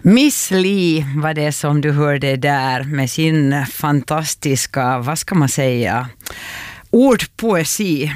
Miss Li var det som du hörde där med sin fantastiska, vad ska man säga, ordpoesi.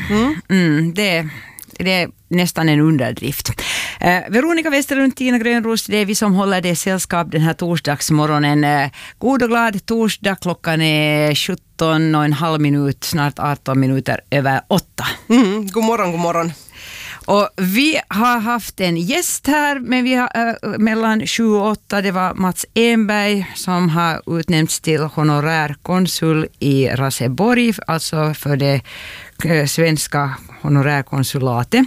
Det är nästan en underdrift. Veronica Westerlund, Tina Grönros, det är vi som håller det sällskap den här torsdagsmorgonen. God och glad torsdag, klockan är 17,5 minut, snart 18 minuter över 8. God morgon, god morgon. Och vi har haft en gäst här, men vi har, mellan 7 och 8, det var Mats Enberg som har utnämnts till honorärkonsul i Raseborg, alltså för det svenska honorärkonsulatet.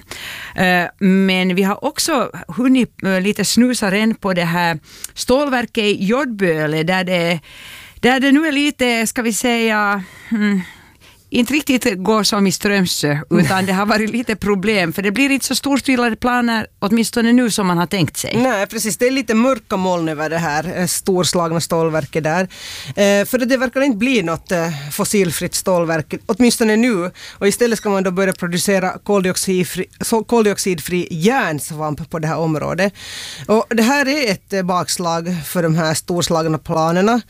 Men vi har också hunnit lite snusa ren på det här stålverket i Jordböle, där det nu är lite, ska vi säga, inte riktigt går som i Strömsö, utan det har varit lite problem, för det blir inte så storstilade planer åtminstone nu som man har tänkt sig. Nej, precis. Det är lite mörka moln över det här storslagna stålverket där. För det verkar inte bli något fossilfritt stålverk, åtminstone nu. Och istället ska man då börja producera koldioxidfri järnsvamp på det här området. Och det här är ett bakslag för de här storslagna planerna.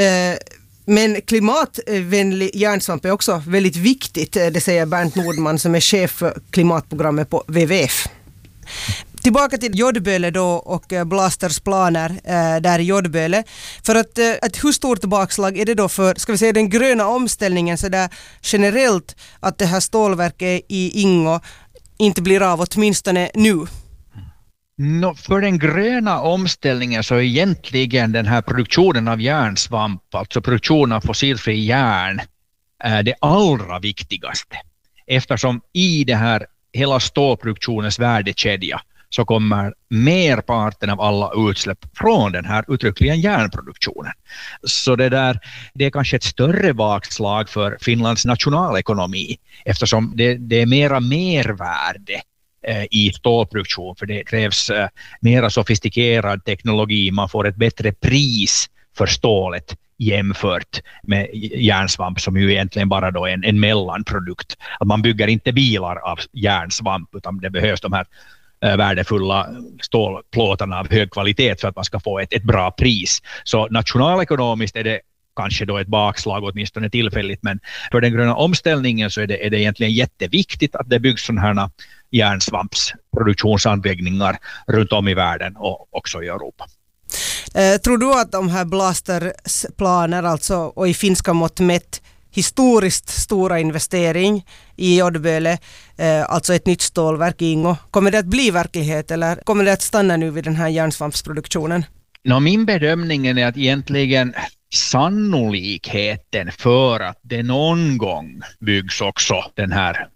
Men klimatvänlig järnsvamp är också väldigt viktigt, det säger Bernt Nordman som är chef för klimatprogrammet på WWF. Tillbaka till Jordböle då och Blasters planer där i Jordböle. För att hur stort bakslag är det då för, ska vi säga, den gröna omställningen så där generellt, att det här stålverket i Ingo inte blir av åtminstone nu? För den gröna omställningen så är egentligen den här produktionen av järnsvamp, alltså produktionen av fossilfri järn, det allra viktigaste. Eftersom i det här hela stålproduktionens värdekedja så kommer merparten av alla utsläpp från den här uttryckligen järnproduktionen. Så det är kanske ett större bakslag för Finlands nationalekonomi, eftersom det är mera mervärde i stålproduktion, för det krävs mera sofistikerad teknologi, man får ett bättre pris för stålet jämfört med järnsvamp som ju egentligen bara då är en mellanprodukt. Att man bygger inte bilar av järnsvamp, utan det behövs de här värdefulla stålplåtarna av hög kvalitet för att man ska få ett bra pris. Så nationalekonomiskt är det kanske då ett bakslag, åtminstone tillfälligt, men för den gröna omställningen så är det egentligen jätteviktigt att det byggs sådana här järnsvampsproduktionsanläggningar runt om i världen och också i Europa. Tror du att de här Blasters planer, alltså, och i finska mått mätt historiskt stora investering i Jordböle, alltså ett nytt stålverk i Ingo, kommer det att bli verklighet eller kommer det att stanna nu vid den här järnsvampsproduktionen? Min bedömning är att egentligen sannolikheten för att det någon gång byggs också den här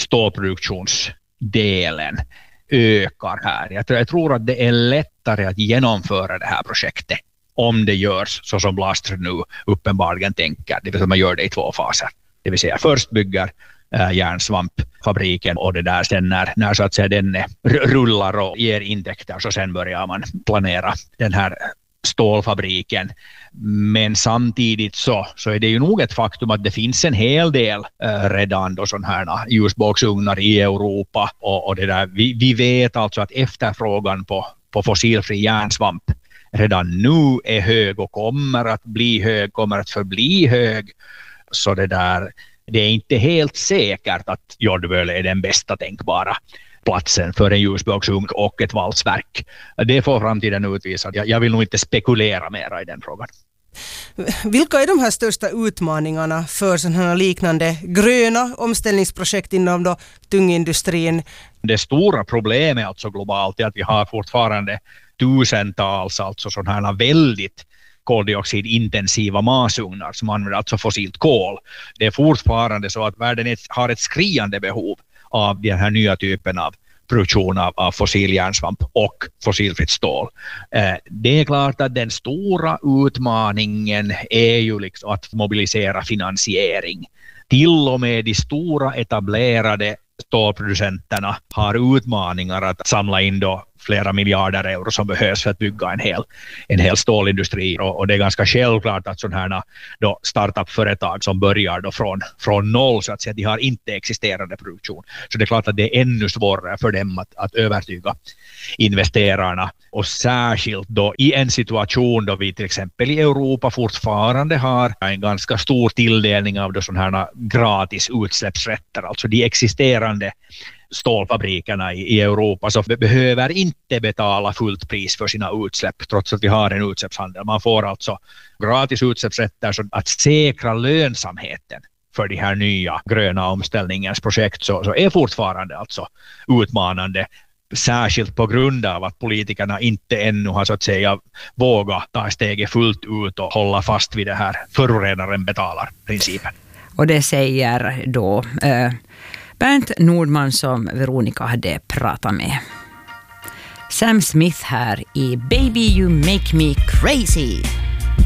stålproduktionsdelen ökar här. Jag tror att det är lättare att genomföra det här projektet om det görs så som Blaster nu uppenbarligen tänker. Det vill säga man gör det i 2 faser. Det vill säga först bygger järnsvampfabriken och det där sen när så att säga den rullar och ger intäkter, så sen börjar man planera den här stålfabriken. Men samtidigt så är det ju nog ett faktum att det finns en hel del redan då sådana här ljusbågsugnar i Europa och det där. Vi vet alltså att efterfrågan på fossilfri järnsvamp redan nu är hög och kommer att bli hög, kommer att förbli hög. Så det är inte helt säkert att Jordböle är den bästa tänkbara platsen för en ljusbågsugn och ett valsverk. Det får framtiden utvisa. Jag vill nog inte spekulera mer i den frågan. Vilka är de här största utmaningarna för sådana här liknande gröna omställningsprojekt inom då tungindustrin? Det stora problemet alltså globalt är att vi har fortfarande tusentals alltså sådana här väldigt koldioxidintensiva masugnar som använder alltså fossilt kol. Det är fortfarande så att världen har ett skriande behov av den här nya typen av produktion av fossil järnsvamp och fossilfritt stål. Det är klart att den stora utmaningen är ju liksom att mobilisera finansiering. Till och med de stora etablerade stålproducenterna har utmaningar att samla in då flera miljarder euro som behövs för att bygga en hel stålindustri. Och det är ganska självklart att sådana här då startup-företag som börjar då från noll, så att säga, de har inte existerande produktion. Så det är klart att det är ännu svårare för dem att övertyga investerarna. Och särskilt då i en situation då vi till exempel i Europa fortfarande har en ganska stor tilldelning av sådana här gratis utsläppsrätter, alltså de existerande stålfabrikerna i Europa, så behöver inte betala fullt pris för sina utsläpp trots att vi har en utsläppshandel. Man får alltså gratis utsläppsrätter, så att säkra lönsamheten för de här nya gröna omställningens projekt så är fortfarande alltså utmanande, särskilt på grund av att politikerna inte ännu har så att säga vågat ta steget fullt ut och hålla fast vid det här förorenaren betalar-principen. Och det säger då Bernt Nordman som Veronica hade pratat med. Sam Smith här i Baby You Make Me Crazy.